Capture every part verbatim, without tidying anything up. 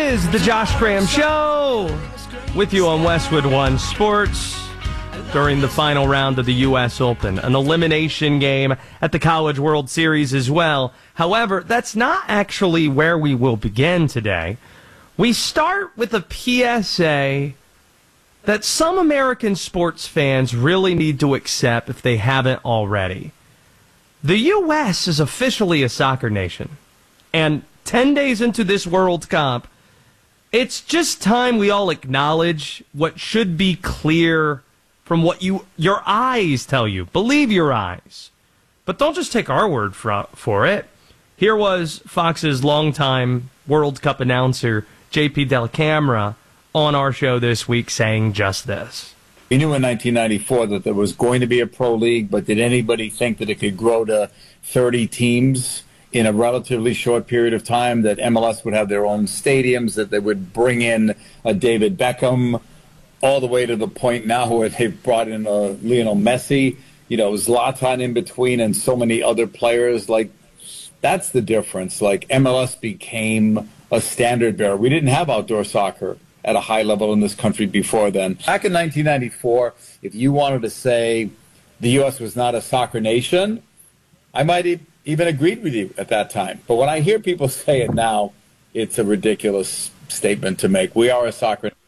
is the Josh Graham Show with you on Westwood One Sports during the final round of the U S Open, an elimination game at the College World Series as well. However, that's not actually where we will begin today. We start with a P S A that some American sports fans really need to accept if they haven't already. The U S is officially a soccer nation, and ten days into this World Cup, it's just time we all acknowledge what should be clear from what you your eyes tell you. Believe your eyes. But don't just take our word for, for it. Here was Fox's longtime World Cup announcer, J P Dellacamera, on our show this week saying just this. We knew in nineteen ninety-four that there was going to be a pro league, but did anybody think that it could grow to thirty teams in a relatively short period of time, that M L S would have their own stadiums, that they would bring in a David Beckham, all the way to the point now where they've brought in a Lionel Messi, you know, Zlatan in between, and so many other players. Like, that's the difference. Like, M L S became a standard bearer. We didn't have outdoor soccer at a high level in this country before then. Back in nineteen ninety-four, if you wanted to say the U S was not a soccer nation, I might have even agreed with you at that time. But when I hear people say it now, it's a ridiculous statement to make. We are a soccer nation.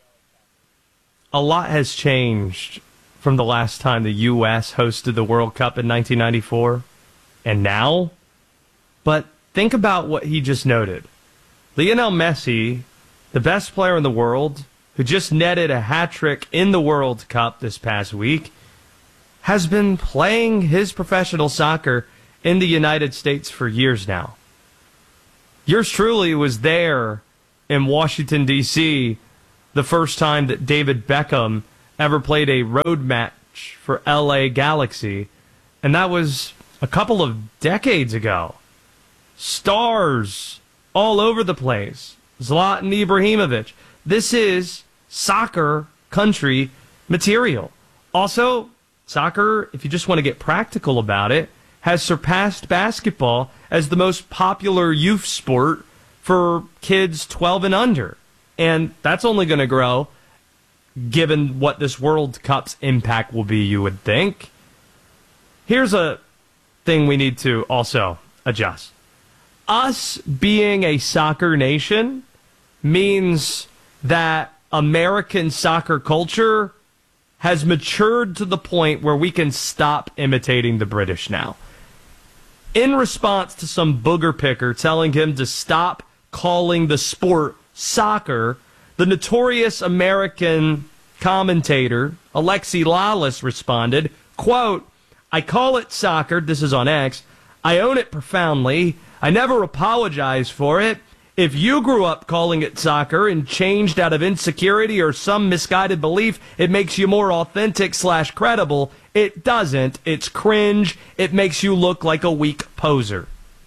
A lot has changed from the last time the U S hosted the World Cup in nineteen ninety-four and now. But think about what he just noted. Lionel Messi, the best player in the world, who just netted a hat trick in the World Cup this past week, has been playing his professional soccer in the United States for years now. Yours truly was there in Washington, D C the first time that David Beckham ever played a road match for L A Galaxy, and that was a couple of decades ago. Stars all over the place. Zlatan Ibrahimovic. This is soccer country material. Also, soccer, if you just want to get practical about it, has surpassed basketball as the most popular youth sport for kids twelve and under. And that's only going to grow given what this World Cup's impact will be, you would think. Here's a thing we need to also adjust. Us being a soccer nation means that American soccer culture has matured to the point where we can stop imitating the British now. In response to some booger picker telling him to stop calling the sport soccer, the notorious American commentator Alexi Lalas responded, quote, "I call it soccer," this is on X, "I own it profoundly. I never apologize for it. If you grew up calling it soccer and changed out of insecurity or some misguided belief, it makes you more authentic slash credible. It doesn't. It's cringe. It makes you look like a weak poser."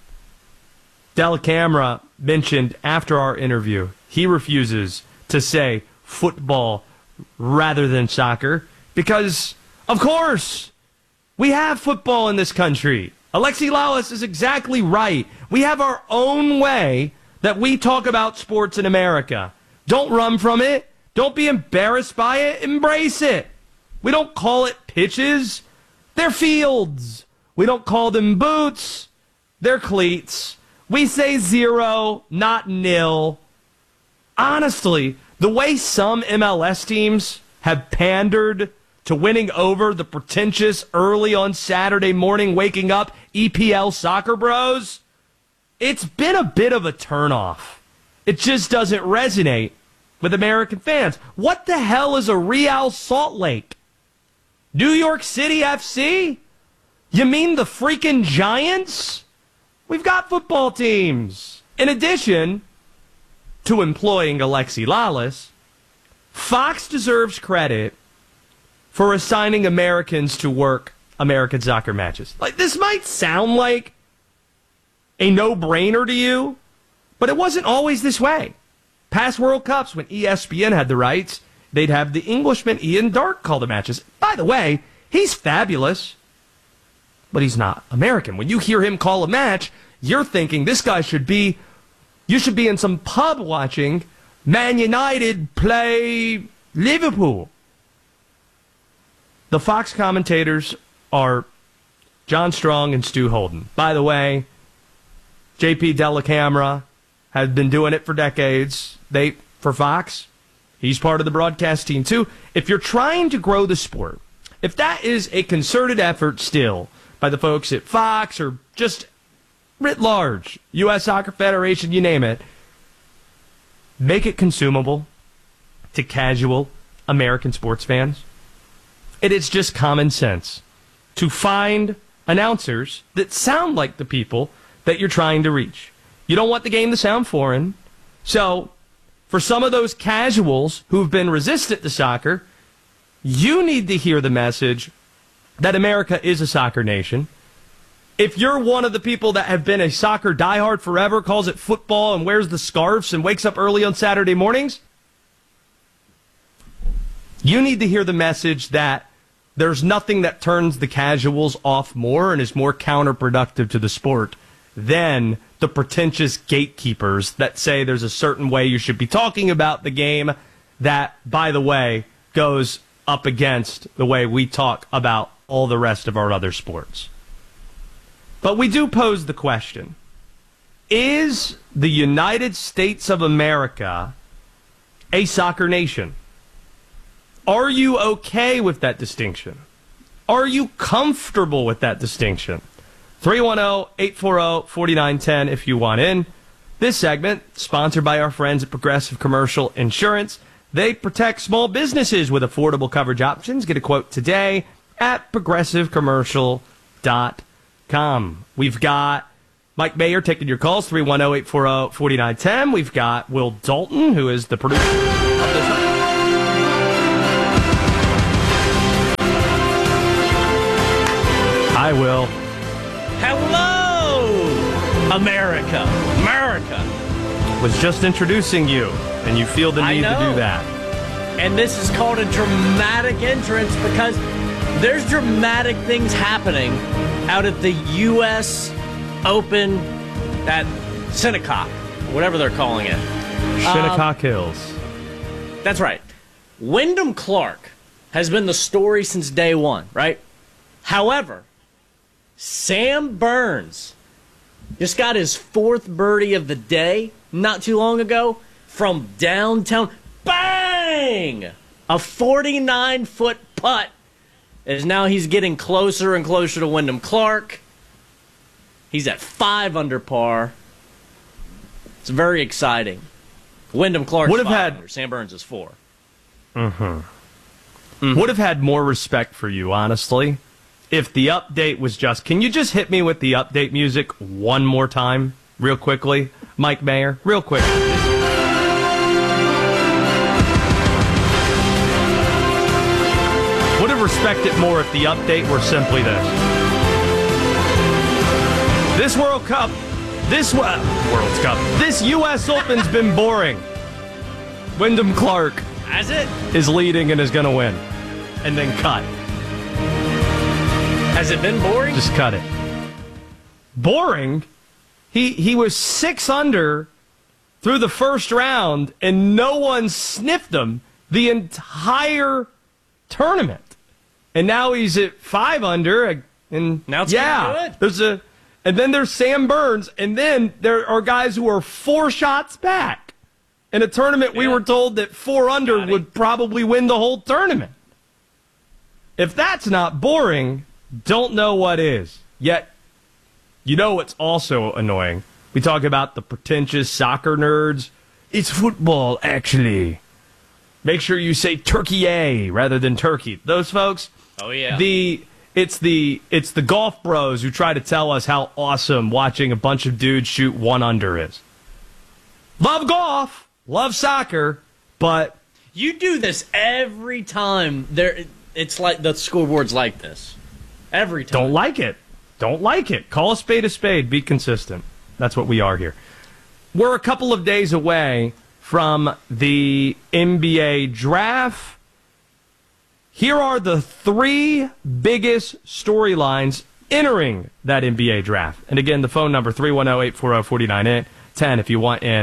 Dellacamera mentioned after our interview he refuses to say football rather than soccer because, of course, we have football in this country. Alexi Lalas is exactly right. We have our own way that we talk about sports in America. Don't run from it. Don't be embarrassed by it. Embrace it. We don't call it pitches. They're fields. We don't call them boots. They're cleats. We say zero, not nil. Honestly, the way some M L S teams have pandered to winning over the pretentious early on Saturday morning waking up E P L soccer bros, it's been a bit of a turnoff. It just doesn't resonate with American fans. What the hell is a Real Salt Lake? New York City F C? You mean the freaking Giants? We've got football teams. In addition to employing Alexi Lalas, Fox deserves credit for assigning Americans to work American soccer matches. Like, this might sound like a no-brainer to you, but it wasn't always this way. Past World Cups, when E S P N had the rights, they'd have the Englishman Ian Darke call the matches. By the way, he's fabulous, but he's not American. When you hear him call a match, you're thinking this guy should be, you should be in some pub watching Man United play Liverpool. The Fox commentators are John Strong and Stu Holden. By the way, J P Dellacamera has been doing it for decades. They for Fox. He's part of the broadcast team, too. If you're trying to grow the sport, if that is a concerted effort still by the folks at Fox or just writ large, U S Soccer Federation, you name it, make it consumable to casual American sports fans. It is just common sense to find announcers that sound like the people that you're trying to reach. You don't want the game to sound foreign. So, for some of those casuals who've been resistant to soccer, you need to hear the message that America is a soccer nation. If you're one of the people that have been a soccer diehard forever, calls it football and wears the scarves and wakes up early on Saturday mornings, you need to hear the message that there's nothing that turns the casuals off more and is more counterproductive to the sport than the pretentious gatekeepers that say there's a certain way you should be talking about the game that, by the way, goes up against the way we talk about all the rest of our other sports. But we do pose the question, is the United States of America a soccer nation? Are you okay with that distinction? Are you comfortable with that distinction? three one zero, eight four zero, four nine one zero if you want in. This segment, sponsored by our friends at Progressive Commercial Insurance. They protect small businesses with affordable coverage options. Get a quote today at progressive commercial dot com. We've got Mike Mayer taking your calls, three one zero, eight four zero, four nine one zero. We've got Will Dalton, who is the producer of this. Hi, Will. Hello, America. America. Was just introducing you, and you feel the I need to know. do that. And this is called a dramatic entrance because there's dramatic things happening out at the U S Open at Shinnecock, whatever they're calling it. Shinnecock um, Hills. That's right. Wyndham Clark has been the story since day one, right? However, Sam Burns just got his fourth birdie of the day not too long ago from downtown. Bang! A forty-nine foot putt. As now he's getting closer and closer to Wyndham Clark. He's at five under par. It's very exciting. Wyndham Clark's would have five had under. Sam Burns is four. Mm-hmm. Mm-hmm. Would have had more respect for you, honestly, if the update was just, can you just hit me with the update music one more time, real quickly, Mike Mayer? Real quick. Would have respected more if the update were simply this. This World Cup, this uh, World Cup, this U S Open's been boring. Wyndham Clark Has it? is leading and is going to win. And then cut. Has it been boring? Just cut it. Boring? He he was six under through the first round, and no one sniffed him the entire tournament. And now he's at five under, and Now it's yeah, getting good. there's a, and then there's Sam Burns, and then there are guys who are four shots back in a tournament. We Yeah. were told that four under Got it. would probably win the whole tournament. If that's not boring, don't know what is. Yet, you know what's also annoying? We talk about the pretentious soccer nerds. It's football, actually. Make sure you say Turkey A rather than Turkey. Those folks. Oh, yeah. The it's the it's the golf bros who try to tell us how awesome watching a bunch of dudes shoot one under is. Love golf, love soccer, but You do this every time. There, It's like the scoreboard's like this. Every time. don't like it. Don't like it. Call a spade a spade. Be consistent. That's what we are here. We're a couple of days away from the N B A draft. Here are the three biggest storylines entering that N B A draft. And again, the phone number, three one zero, eight four zero, four nine one zero if you want in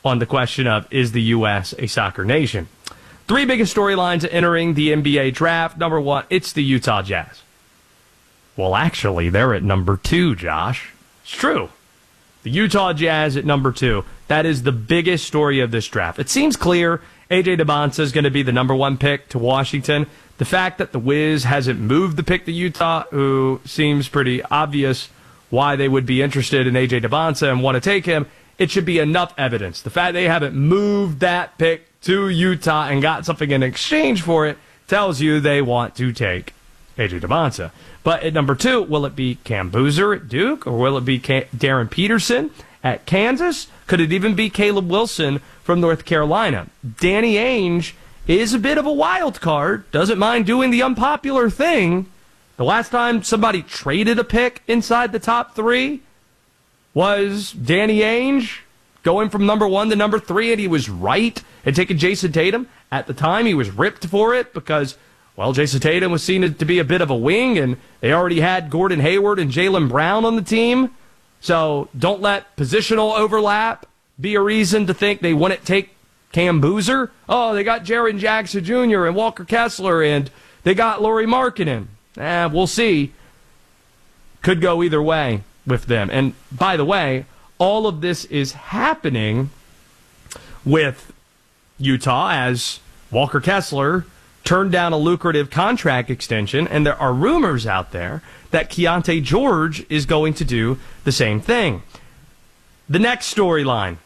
on the question of, is the U S a soccer nation? Three biggest storylines entering the N B A draft. Number one, it's the Utah Jazz. Well, actually, they're at number two, Josh. It's true. The Utah Jazz at number two. That is the biggest story of this draft. It seems clear A J Dybantsa is going to be the number one pick to Washington. The fact that the Wiz hasn't moved the pick to Utah, who seems pretty obvious why they would be interested in A J Dybantsa and want to take him, it should be enough evidence. The fact they haven't moved that pick to Utah and got something in exchange for it tells you they want to take A J Dybantsa. But at number two, will it be Cam Boozer at Duke, or will it be Ca- Darren Peterson at Kansas? Could it even be Caleb Wilson from North Carolina? Danny Ainge is a bit of a wild card, doesn't mind doing the unpopular thing. The last time somebody traded a pick inside the top three was Danny Ainge going from number one to number three, and he was right and taking Jason Tatum. At the time, he was ripped for it because, well, Jason Tatum was seen to be a bit of a wing, and they already had Gordon Hayward and Jaylen Brown on the team. So don't let positional overlap be a reason to think they wouldn't take Cam Boozer. Oh, they got Jaren Jackson Junior and Walker Kessler, and they got Lauri Markkanen. Eh, we'll see. Could go either way with them. And by the way, all of this is happening with Utah as Walker Kessler turned down a lucrative contract extension, and there are rumors out there that Keontae George is going to do the same thing. The next storyline,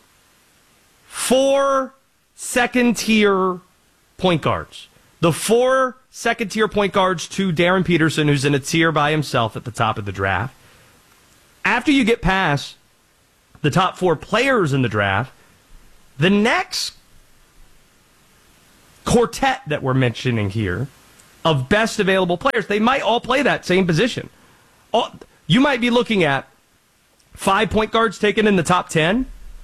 four second-tier point guards. The four second-tier point guards to Darren Peterson, who's in a tier by himself at the top of the draft. After you get past the top four players in the draft, the next quartet that we're mentioning here of best available players, they might all play that same position. All, you might be looking at five point guards taken in the top ten.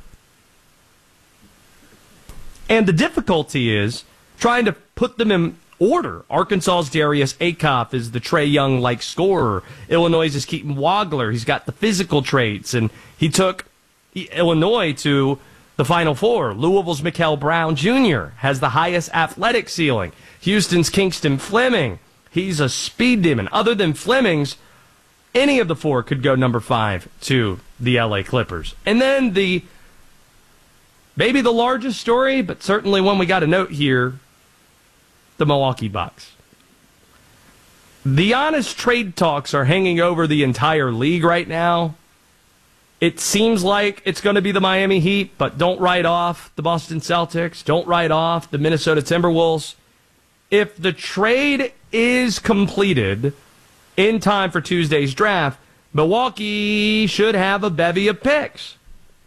And the difficulty is trying to put them in order. Arkansas's Darius Akoff is the Trae Young-like scorer. Illinois' is Keaton Wagler. He's got the physical traits, and he took Illinois to the Final Four. Louisville's Mikael Brown Junior has the highest athletic ceiling. Houston's Kingston Fleming. He's a speed demon. Other than Fleming's, any of the four could go number five to the L A Clippers. And then the, maybe the largest story, but certainly one we got to note here, the Milwaukee Bucks. The honest trade talks are hanging over the entire league right now. It seems like it's going to be the Miami Heat, but don't write off the Boston Celtics. Don't write off the Minnesota Timberwolves. If the trade is completed in time for Tuesday's draft, Milwaukee should have a bevy of picks.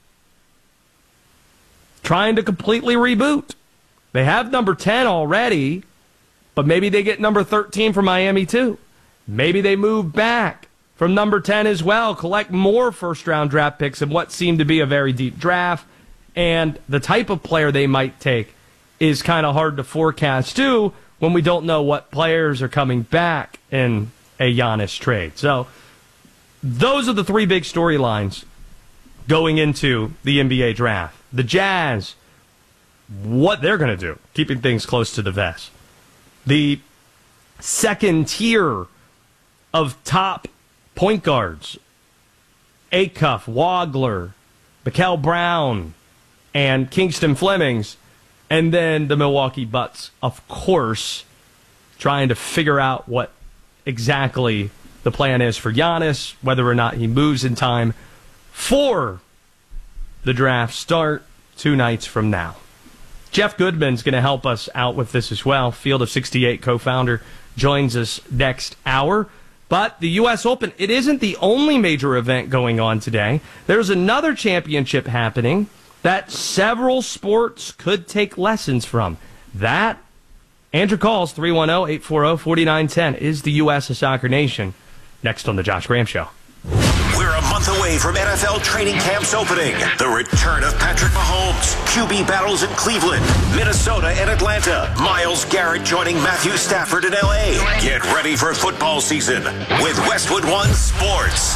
Trying to completely reboot. They have number ten already, but maybe they get number thirteen from Miami too. Maybe they move back from number ten as well, collect more first-round draft picks in what seemed to be a very deep draft, and the type of player they might take is kind of hard to forecast too when we don't know what players are coming back in a Giannis trade. So those are the three big storylines going into the N B A draft. The Jazz, what they're going to do, keeping things close to the vest. The second tier of top point guards, Akoff, Wagler, Mikael Brown, and Kingston Flemings, and then the Milwaukee Bucks, of course, trying to figure out what exactly the plan is for Giannis, whether or not he moves in time for the draft start two nights from now. Jeff Goodman's going to help us out with this as well. Field of sixty-eight co-founder joins us next hour. But the U S Open, it isn't the only major event going on today. There's another championship happening that several sports could take lessons from. That, Andrew Calls, three one zero, eight four zero, four nine one zero, is the U S a soccer nation. Next on The Josh Graham Show. We're a month away from N F L training camps opening. The return of Patrick Mahomes, Q B battles in Cleveland, Minnesota, and Atlanta. Myles Garrett joining Matthew Stafford in L A. Get ready for football season with Westwood One Sports.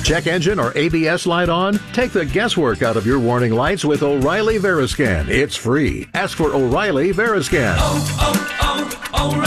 Check engine or A B S light on? Take the guesswork out of your warning lights with O'Reilly Veriscan. It's free. Ask for O'Reilly Veriscan. Oh,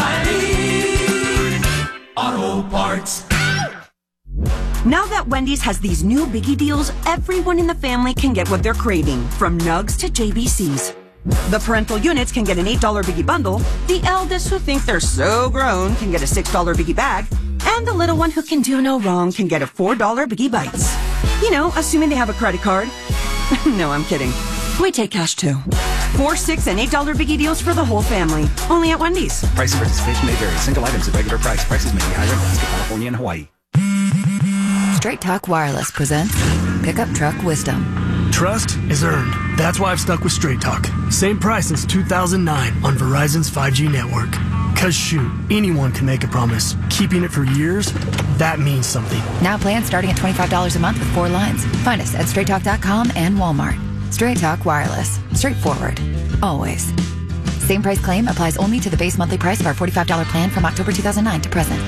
oh, oh, O'Reilly Auto Parts. Now that Wendy's has these new biggie deals, everyone in the family can get what they're craving, from nugs to J B Cs. The parental units can get an eight dollar biggie bundle, the eldest who think they're so grown can get a six dollar biggie bag, and the little one who can do no wrong can get a four dollar biggie bites. You know, assuming they have a credit card. No, I'm kidding. We take cash too. Four, six, and eight dollar biggie deals for the whole family. Only at Wendy's. Price of participation may vary. Single items at regular price. Prices may be higher in Alaska, California, and Hawaii. Straight Talk Wireless presents Pickup Truck Wisdom. Trust is earned. That's why I've stuck with Straight Talk. Same price since two thousand nine on Verizon's five G network. Cause shoot, anyone can make a promise. Keeping it for years, that means something. Now plans starting at twenty-five dollars a month with four lines. Find us at straight talk dot com and Walmart. Straight Talk Wireless. Straightforward. Always. Same price claim applies only to the base monthly price of our forty-five dollar plan from October two thousand nine to present.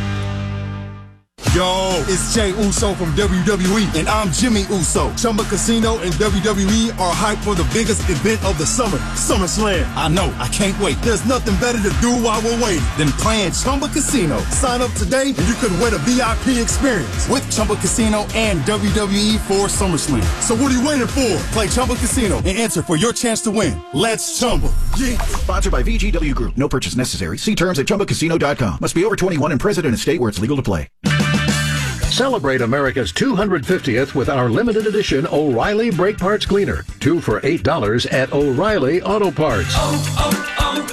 Yo, it's Jay Uso from W W E, and I'm Jimmy Uso. Chumba Casino and W W E are hyped for the biggest event of the summer, SummerSlam. I know, I can't wait. There's nothing better to do while we're waiting than playing Chumba Casino. Sign up today, and you could win a V I P experience with Chumba Casino and W W E for SummerSlam. So what are you waiting for? Play Chumba Casino and enter for your chance to win. Let's Chumba. Yeah. Sponsored by V G W Group. No purchase necessary. See terms at chumba casino dot com. Must be over twenty-one and present in a state where it's legal to play. Celebrate America's two hundred fiftieth with our limited edition O'Reilly Brake Parts Cleaner. Two for eight dollars at O'Reilly Auto Parts. Oh,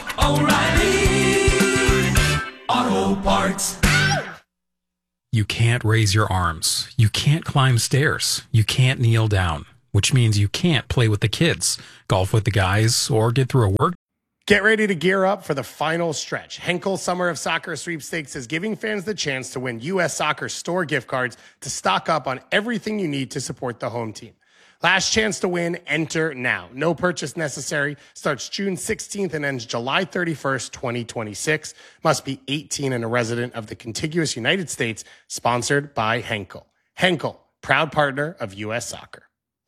oh, oh, O'Reilly Auto Parts. You can't raise your arms. You can't climb stairs. You can't kneel down, which means you can't play with the kids, golf with the guys, or get through a work. Get ready to gear up for the final stretch. Henkel Summer of Soccer Sweepstakes is giving fans the chance to win U S Soccer store gift cards to stock up on everything you need to support the home team. Last chance to win, enter now. No purchase necessary. Starts June sixteenth and ends July thirty-first, twenty twenty-six. Must be eighteen and a resident of the contiguous United States. Sponsored by Henkel. Henkel, proud partner of U S Soccer.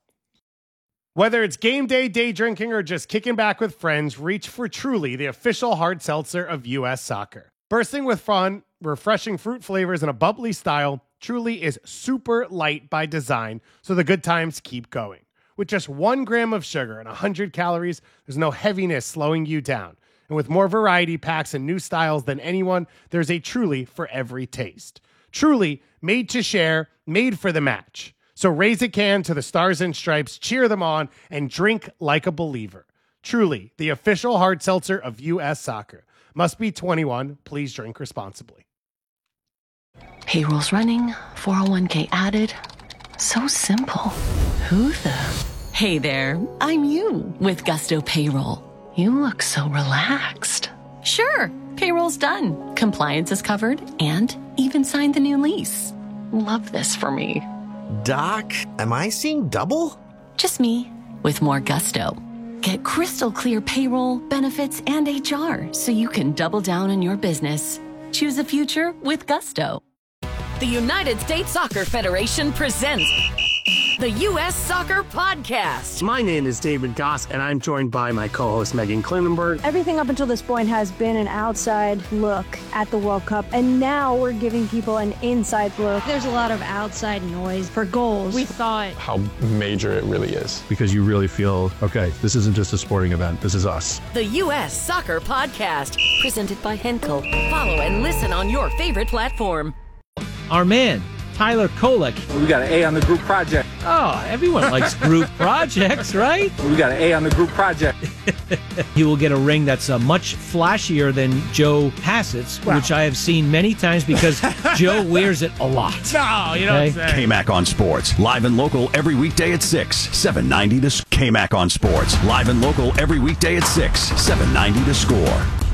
Whether it's game day, day drinking, or just kicking back with friends, reach for Truly, the official hard seltzer of U S Soccer. Bursting with fun, refreshing fruit flavors, and a bubbly style, Truly is super light by design, so the good times keep going. With just one gram of sugar and one hundred calories, there's no heaviness slowing you down. And with more variety packs and new styles than anyone, there's a Truly for every taste. Truly, made to share, made for the match. So raise a can to the Stars and Stripes, cheer them on, and drink like a believer. Truly, the official hard seltzer of U S Soccer. Must be twenty-one. Please drink responsibly. Payroll's running, four oh one k added. So simple. Who the? Hey there, I'm you with Gusto Payroll. You look so relaxed. Sure, payroll's done. Compliance is covered and even signed the new lease. Love this for me. Doc, am I seeing double? Just me, with more gusto. Get crystal clear payroll, benefits, and H R so you can double down on your business. Choose a future with Gusto. The United States Soccer Federation presents the U S Soccer Podcast. My name is David Goss, and I'm joined by my co-host Megan Klinenberg. Everything up until this point has been an outside look at the World Cup, and now we're giving people an inside look. There's a lot of outside noise for goals. We thought how major it really is. Because you really feel, okay, this isn't just a sporting event, this is us. The U S Soccer Podcast, presented by Henkel. Follow and listen on your favorite platform. Our man, Tyler Kolek. We got an A on the group project. Oh, everyone likes group projects, right? We got an A on the group project. He will get a ring that's uh, much flashier than Joe Hassett's, wow. which I have seen many times because Joe wears it a lot. No, you don't say. K-Mac on Sports, live and local every weekday at six, seven ninety to K-Mac on Sports, live and local every weekday at six, seven ninety to Score.